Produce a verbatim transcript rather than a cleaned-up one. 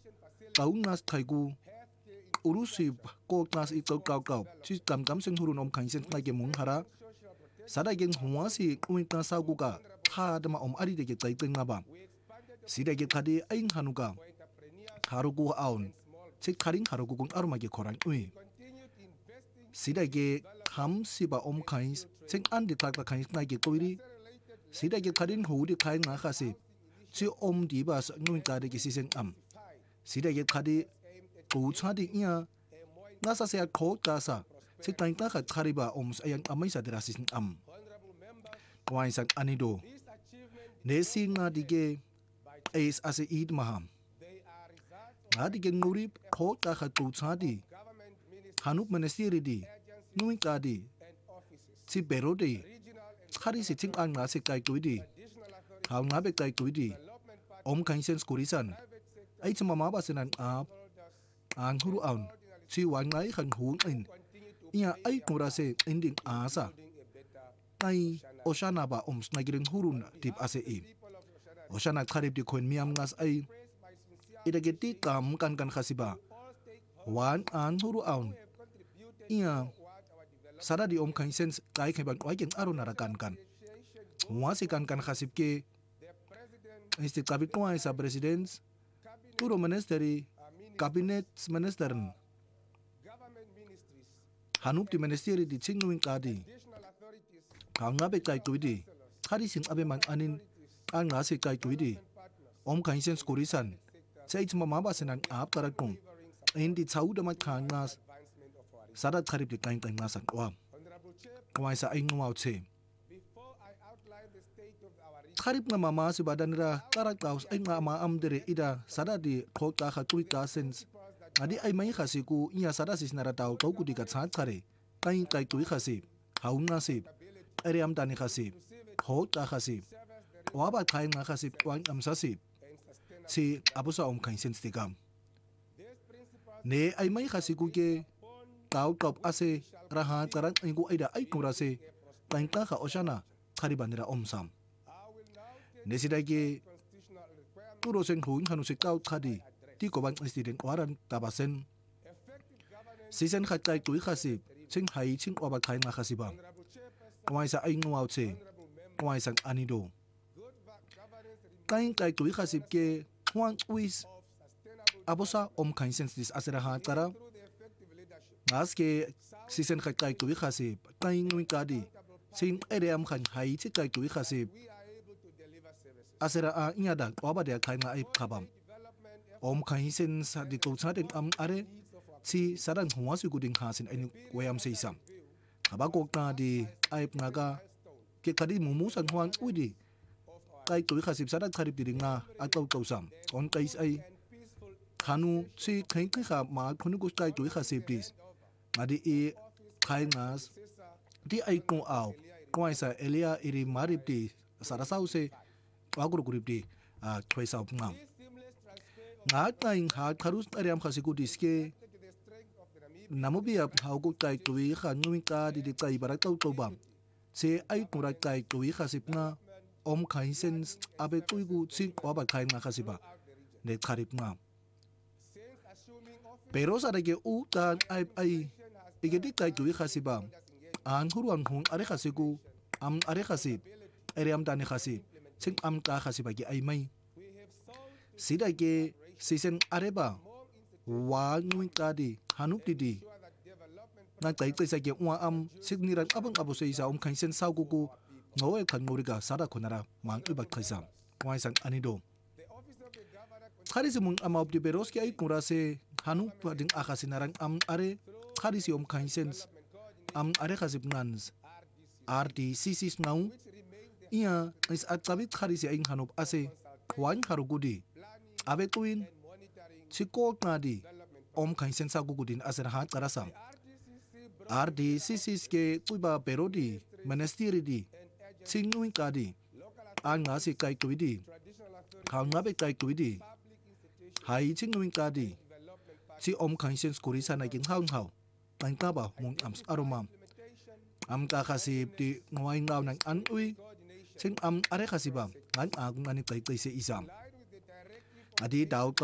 kaungas taigu urusib ko klas ito kau kau si kam kam sing hurun om kain sen lagi mung hara sada geng huwa si uin klas sagu ka ha dama om ari de tai teng ngaba sida ge kadi aing hanuka harugu aun sik karing harugu gung aruma ge korang ui sida ge ham siba om kain sing andi tak tak kain ngai ge koiri sida ge karing hu di kain nga khasi si om di bas nguin ka de ge si sen am sida ge kadi ku chadi ia ngasa se ko kasa si tain ta khat khariba om ayang amai sa derasis am kwai sang anido nesi nga dige is as eid maham ngadi ge nguri ko ta khat ku chadi hanuk ministry di nuin kadi si berode khari si ting ang nga se kai kuidi haw nga be kai kuidi om kain sen skurisan ai chama ma ba senan ap ang huru aun si wan ngai khan hu in ia ai kura se ending asa ai oshana ba om snagiring hurun tip ase e oshana kharib di khoin miam ngas ai idageti kam kan kan khasiba wan ang huru aun ia sada di om kain sen kai khaban wai gen aruna kan kan wasi kan kan khasib ke isti kabit ko sa presidents turo ministeri Kabinet minister Hanup di ministeri di Chinguing Kadi Kanga be kai tuidi Kari sing abe man anin Ang ngasi kai tuidi Om kainsen skurisan Sa ich mamaba senan aap karakong Hindi chau damat kangas Sadat karib di kain kain ngasan Wam Kawai sa ay ngumaw tse Karib nga mama si badan nira karak kaus ay nga maam dire ida sada di kota khatui kasens adi ay may kasi ku iya sada sis narataw tau ku dikat saat kare kain kay tui kasi haun ngasip ariam tani kasi kota kasi waba kain nga kasi wang am sasip si abusa om kain sens tikam ne ay may kasi ku ke tau top ase rahat karan ay ku ida ay kurase kain ka ka oshana kariban nira om sam Nesidagi turo seng huin hanu sikau tadi ti ko ban istiden waran tabasen sisen khatai tui khasib sing hai ching oba khai nga khasiba kwai sa ai ngwau che kwai sang anido kain kai tui khasib ke hwang uis abosa om kain sense dis asera ha tara ngas ke sisen khatai tui khasib kain ngui kadi sing eream khan hai chi kai tui khasib asera a inyada waba dia kai nga ai khabam om kai sen sa di to sa den am are si saran huwa si guding hasin ai wayam se isam khaba ko na di ai ngaga ke kadi mumu san huang uidi kai to khasib sarat kharib di nga atau to sam on kai ai khanu si kai kai kha ma khunu ko kai to khasib dis ngadi e kai ngas di ai ko aw ko sa elia iri marib di sarasau se agro group di a choice of ngam nga taing ha kharus ariam khasiku diske namubia haugo tai tui kha nui ka di di tai barak tau tau bam se ai tura tai tui khasip na om khai sen abe tui gu sin kwa ba khai nga khasiba ne kharip ngam pero sa ge u tan ai ai igedi tai tui khasiba an huruan hung are khasiku am are khasip ariam tani khasip sing am ka khasibagi ay may sida ge season areba wa ngui kadi hanup didi na tai tai sa ge wa am signiran abang abo se isa um kain sen sau gugu ngoe khan ngoriga sada khonara mang ibak khaisam wai sang anido khari simung am of the beroski ay kurase hanup ding akasinarang am are khari si um kain sen am are khasib nans R D C C ngau ia is at kabit khari si aing hanup ase wan harugudi abe tuin chiko ngadi om kain sen sa gugudin aser ha karasam R D C C ke tuiba perodi ministry di singui kadi an nga si kai tuidi ha nga be kai tuidi hai chingui kadi si om kain sen skuri sana kin haun hau tan ka ba mung am aromam am ka khasib di ngwai ngaw nang an ui sing am are khasibam ngan agung ani kai kai se isam adi daw